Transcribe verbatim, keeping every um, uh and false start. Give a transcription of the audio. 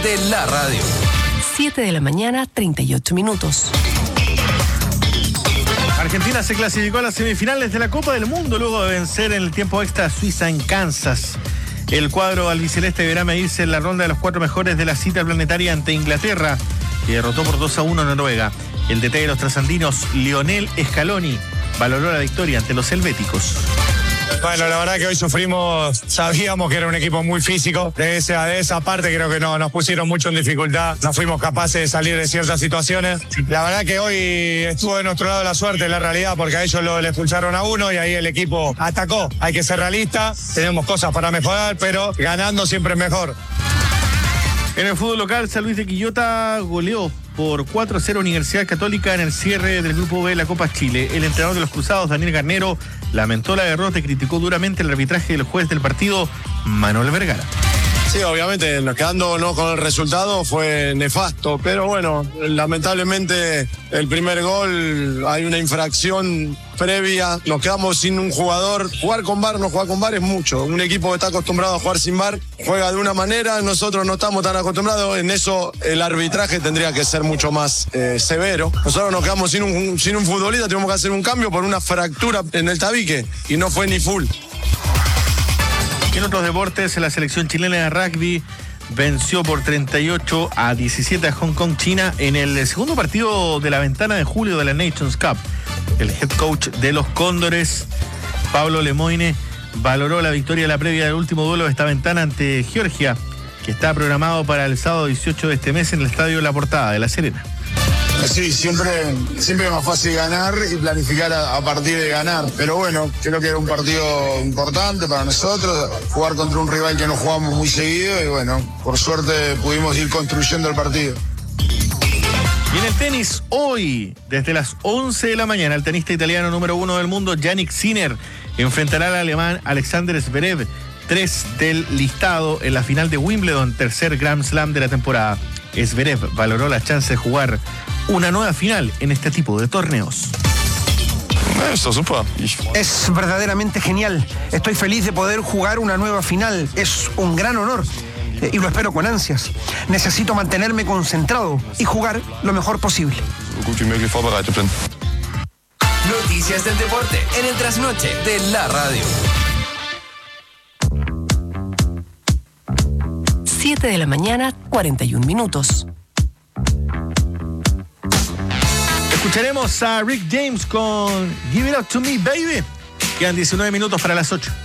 de la radio. siete de la mañana, treinta y ocho minutos. Argentina se clasificó a las semifinales de la Copa del Mundo luego de vencer en el tiempo extra a Suiza en Kansas. El cuadro albiceleste deberá medirse en la ronda de los cuatro mejores de la cita planetaria ante Inglaterra, que derrotó por dos a uno a Noruega. El D T de los trasandinos, Lionel Scaloni, valoró la victoria ante los helvéticos. Bueno, la verdad que hoy sufrimos, sabíamos que era un equipo muy físico, de esa, de esa parte creo que no, nos pusieron mucho en dificultad, no fuimos capaces de salir de ciertas situaciones. La verdad que hoy estuvo de nuestro lado la suerte, la realidad, porque a ellos lo, le expulsaron a uno y ahí el equipo atacó. Hay que ser realista, tenemos cosas para mejorar, pero ganando siempre es mejor. En el fútbol local, San Luis de Quillota goleó por cuatro a cero Universidad Católica en el cierre del Grupo B de la Copa Chile. El entrenador de los Cruzados, Daniel Garnero, lamentó la derrota y criticó duramente el arbitraje del juez del partido, Manuel Vergara. Sí, obviamente, nos quedándonos con el resultado fue nefasto, pero bueno, lamentablemente el primer gol, hay una infracción previa, nos quedamos sin un jugador. Jugar con V A R, no jugar con V A R es mucho. Un equipo que está acostumbrado a jugar sin V A R juega de una manera, nosotros no estamos tan acostumbrados, en eso el arbitraje tendría que ser mucho más eh, severo. Nosotros nos quedamos sin un, sin un futbolista, tuvimos que hacer un cambio por una fractura en el tabique y no fue ni full. En otros deportes, la selección chilena de rugby venció por treinta y ocho a diecisiete a Hong Kong, China, en el segundo partido de la ventana de julio de la Nations Cup. El head coach de los Cóndores, Pablo Lemoine, valoró la victoria de la previa del último duelo de esta ventana ante Georgia, que está programado para el sábado dieciocho de este mes en el Estadio La Portada de La Serena. Sí, siempre, siempre es más fácil ganar y planificar a, a partir de ganar. Pero bueno, creo que era un partido importante para nosotros, jugar contra un rival que no jugamos muy seguido y bueno, por suerte pudimos ir construyendo el partido. Y en el tenis, hoy, desde las once de la mañana, el tenista italiano número uno del mundo, Jannik Sinner, enfrentará al alemán Alexander Zverev, tres del listado en la final de Wimbledon, tercer Grand Slam de la temporada. Zverev valoró la chance de jugar una nueva final en este tipo de torneos. Es verdaderamente genial. Estoy feliz de poder jugar una nueva final. Es un gran honor eh, y lo espero con ansias. Necesito mantenerme concentrado y jugar lo mejor posible. Noticias del deporte en el trasnoche de la radio. siete de la mañana, cuarenta y un minutos. Escucharemos a Rick James con Give It Up To Me, Baby. Quedan diecinueve minutos para las ocho.